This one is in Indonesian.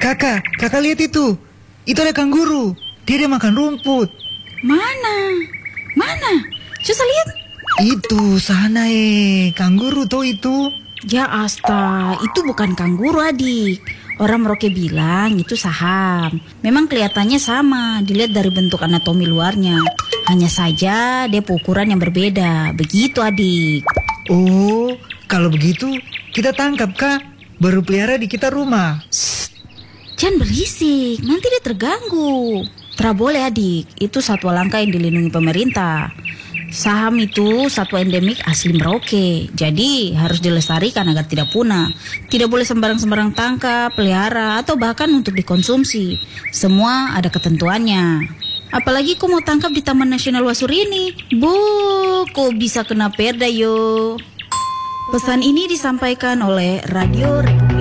Kakak lihat itu. Itu ada kanguru. Dia makan rumput. Mana? Coba lihat. Itu sana kanguru tuh itu. Ya asta, itu bukan kanguru adik. Orang Merauke bilang itu saham. Memang kelihatannya sama, dilihat dari bentuk anatomi luarnya. Hanya saja dia ukuran yang berbeda. Begitu adik. Oh, kalau begitu kita tangkap Kak. Baru pelihara di kita rumah. Jangan berisik, nanti dia terganggu. Tidak boleh adik, itu satwa langka yang dilindungi pemerintah. Saham itu satwa endemik asli Merauke, jadi harus dilestarikan agar tidak punah. Tidak boleh sembarang-sembarang tangkap, pelihara, atau bahkan untuk dikonsumsi. Semua ada ketentuannya. Apalagi kau mau tangkap di Taman Nasional Wasur ini. Kok bisa kena perda yo. Pesan ini disampaikan oleh Radio Republik